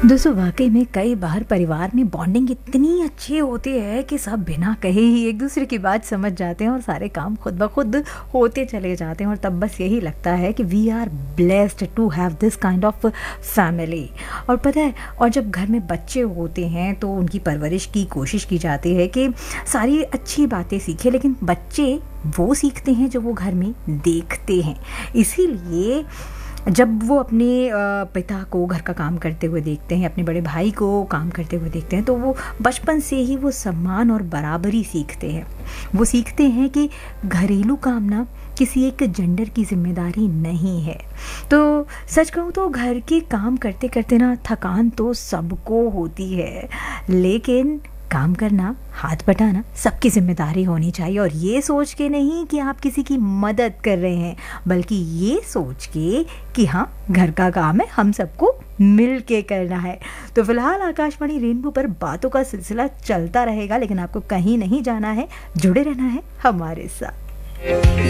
दोस्तों वाकई में कई बार परिवार में बॉन्डिंग इतनी अच्छी होती है कि सब बिना कहे ही एक दूसरे की बात समझ जाते हैं और सारे काम खुद ब खुद होते चले जाते हैं और तब बस यही लगता है कि we are blessed to have this kind of family. और पता है, और जब घर में बच्चे होते हैं तो उनकी परवरिश की कोशिश की जाती है कि सारी अच्छी बातें सीखें, लेकिन बच्चे वो सीखते हैं जो वो घर में देखते हैं। इसीलिए जब वो अपने पिता को घर का काम करते हुए देखते हैं, अपने बड़े भाई को काम करते हुए देखते हैं, तो वो बचपन से ही वो सम्मान और बराबरी सीखते हैं। वो सीखते हैं कि घरेलू काम ना किसी एक जेंडर की जिम्मेदारी नहीं है। तो सच कहूँ तो घर के काम करते करते ना थकान तो सबको होती है, लेकिन काम करना, हाथ बटाना सबकी जिम्मेदारी होनी चाहिए। और ये सोच के नहीं कि आप किसी की मदद कर रहे हैं, बल्कि ये सोच के कि हाँ, घर का काम है, हम सबको मिल के करना है। तो फिलहाल आकाशवाणी रेनबो पर बातों का सिलसिला चलता रहेगा, लेकिन आपको कहीं नहीं जाना है, जुड़े रहना है हमारे साथ।